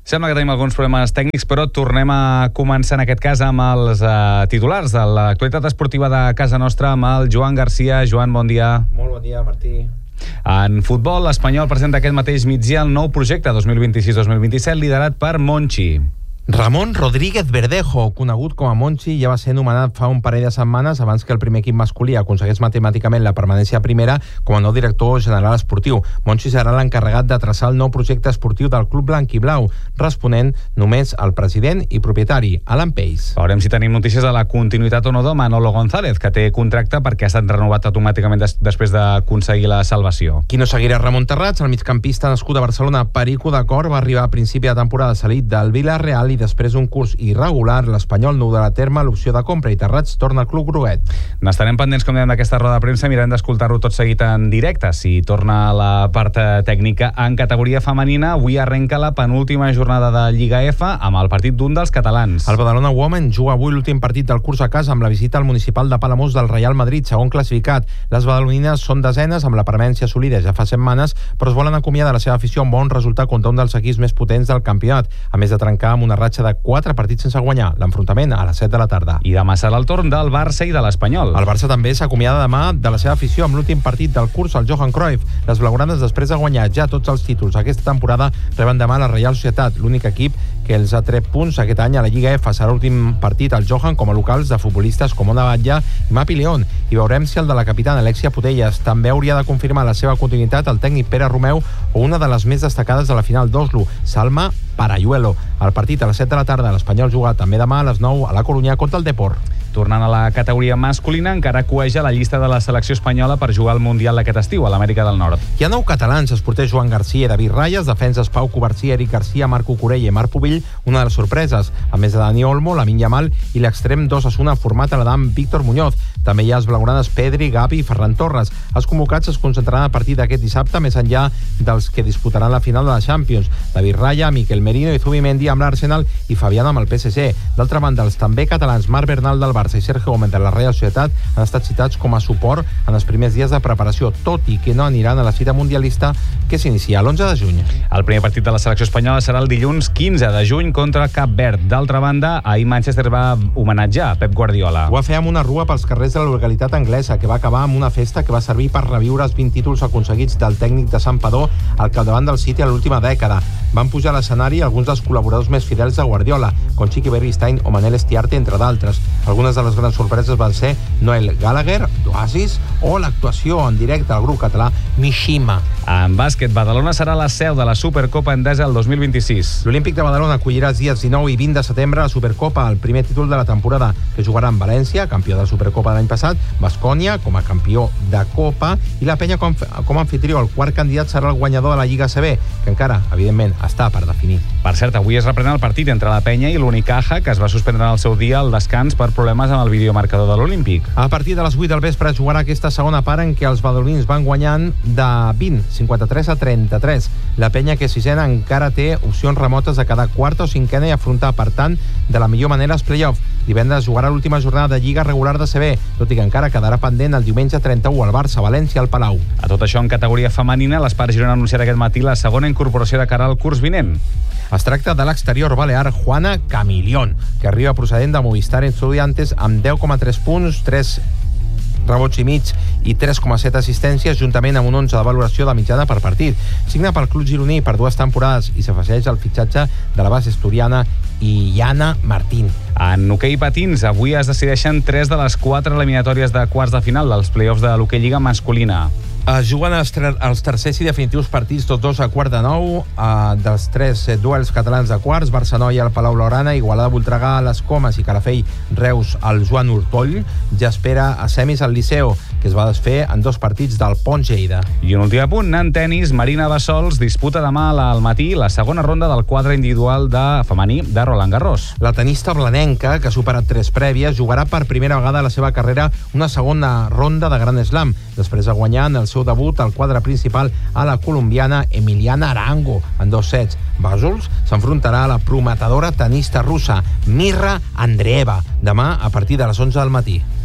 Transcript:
Sembla que tenim alguns problemes tècnics, però tornem a començar en aquest cas amb els titulars de l'actualitat esportiva de casa nostra amb el Joan Garcia. Joan, bon dia. Molt bon dia, Martí. En futbol, l'Espanyol presenta aquest mateix migdia el nou projecte 2026-2027 liderat per Monchi. Ramon Rodríguez Verdejo, conegut com a Monchi, ja va ser nomenat fa un parell de setmanes abans que el primer equip masculí aconseguís matemàticament la permanència a primera com a nou director general esportiu. Monchi serà l'encarregat de traçar el nou projecte esportiu del club blanc i blau, responent només al president i propietari, Alan Pace. Veurem si tenim notícies de la continuïtat o no de Manolo González, que té contracte perquè ha estat renovat automàticament després d'aconseguir la salvació. Qui no seguirà Ramon Terrats, el migcampista nascut a Barcelona, perico d'acord, va arribar a principi de temporada cedit del Villarreal i després d'un curs irregular, l'Espanyol no durà a terme l'opció de compra i Terrats torna al club groguet. N'estarem pendents, com dèiem, d'aquesta roda de premsa, mirarem d'escoltar-ho tot seguit en directe. Si torna a la part tècnica en categoria femenina, avui arrenca la penúltima jornada de Lliga F amb el partit d'un dels catalans. El Badalona Women juga avui l'últim partit del curs a casa amb la visita al municipal de Palamós del Real Madrid, segon classificat. Les badalonines són desenes amb la permanència assolida ja fa setmanes, però es volen acomiadar de la seva afició amb bon resultat contra un dels equips més potents del campionat, a més de trencar amb una ratxa de 4 partits sense guanyar. L'enfrontament a les 7 de la tarda. I demà serà el torn del Barça i de l'Espanyol. El Barça també s'acomiada demà de la seva afició amb l'últim partit del curs al Johan Cruyff. Les blaugranes, després de guanyar ja tots els títols aquesta temporada, reben demà la Reial Societat, l'únic equip que els ha tret punts aquest any a la Lliga F. Serà l'últim partit al Johan com a locals de futbolistes com Ona Batlle i Mapi León. I veurem si el de la capitana Alexia Putellas també hauria de confirmar la seva continuïtat el tècnic Pere Romeu o una de les més destacades de la final d'Oslo, Salma Parayuelo. El partit a les 7 de la tarda, l'Espanyol juga també demà a les 9 a la Corunya contra el Depor. Tornant a la categoria masculina, encara coeja la llista de la selecció espanyola per jugar al Mundial d'aquest estiu a l'Amèrica del Nord. Hi ha 9 catalans, els porters Joan Garcia i David Rayas, defenses Pau Covarsí, Eric Garcia, Marco Corella i Marc Pubill, una de les sorpreses, a més de Dani Olmo, Lamine Yamal i l'extrem d'Osasuna format a l'Adam Víctor Muñoz. També hi ha els blaugranes Pedri, Gavi i Ferran Torres. Els convocats es concentraran a partir d'aquest dissabte, més enllà dels que disputaran la final de la Champions. David Raya, Miquel Merino i Zubimendi amb l'Arsenal i Fabián amb el PSG. D'altra banda, els també catalans Marc Bernal del Barça i Sergio Gómez de la Real Societat han estat citats com a suport en els primers dies de preparació, tot i que no aniran a la cita mundialista que s'inicia l'11 de juny. El primer partit de la selecció espanyola serà el dilluns 15 de juny contra Cap Verd. D'altra banda, ahir Manchester va homenatjar Pep Guardiola. Ho va fer amb una rua pels carrers de la localitat anglesa, que va acabar amb una festa que va servir per reviure els 20 títols aconseguits del tècnic de Santpedor al capdavant del City a l'última dècada. Van pujar a l'escenari alguns dels col·laboradors més fidels de Guardiola, com Chiqui Berristein o Manel Estiarte, entre d'altres. Algunes de les grans sorpreses van ser Noel Gallagher, d'Oasis, o l'actuació en directe del grup català Mishima. En bàsquet, Badalona serà la seu de la Supercopa Endesa el 2026. L'Olímpic de Badalona acollirà els dies 19 i 20 de setembre la Supercopa, el primer títol de la temporada, que jugarà en València, campió de la Supercopa de l'any passat, Baskonia com a campió de Copa i la Penya com a anfitrió. El quart candidat serà el guanyador de la Lliga ACB, que encara, evidentment, està per definir. Per cert, avui es reprèn el partit entre la Penya i l'Unicaja, que es va suspendre en el seu dia al descans per problemes amb el videomarcador de l'Olímpic. A partir de les 8 del vespre es jugarà aquesta segona part en què els badalonins van guanyant de 20, 53 a 33. La Penya, que és sisena, encara té opcions remotes de quedar quarta o cinquena i afrontar, per tant, de la millor manera els play-off. Divendres jugarà l'última jornada de Lliga regular de CB, tot i que encara quedarà pendent el diumenge 31 al Barça, València, al Palau. A tot això, en categoria femenina, l'Espar Girona ha anunciat aquest matí la segona incorporació de cara al curs vinent. Es tracta de l'exterior balear Juana Camilión, que arriba procedent de Movistar Estudiantes amb 10,3 punts, 3 rebots i mig i 3,7 assistències, juntament amb un 11 de valoració de mitjana per partit. Signa pel club gironí per 2 temporades i s'afegeix el fitxatge de la base asturiana Iana Martín. En hoquei patins, avui es decideixen 3 de les 4 eliminatòries de quarts de final dels play-offs de l'hoquei lliga masculina. Es juguen els tercers i definitius partits, tots dos a quart de 9, dels 3 duels catalans de quarts, Barça-Noia al Palau Blaugrana, Igualada-Voltregà a les Comes i Calafell-Reus al Joan Hurtoll. Ja espera a semis al Liceo, que es va desfer en 2 partits del Pont-Lleida. I un últim apunt, en tenis, Marina Bassols disputa demà al matí la segona ronda del quadre individual femení de Roland Garros. La tenista blanenca, que ha superat 3 prèvies, jugarà per primera vegada a la seva carrera una segona ronda de Grand Slam, després de guanyar en el seu debut al quadre principal a la colombiana Emiliana Arango en 2 sets. Bassols s'enfrontarà a la prometedora tenista russa Mirra Andreeva demà a partir de les 11 del matí.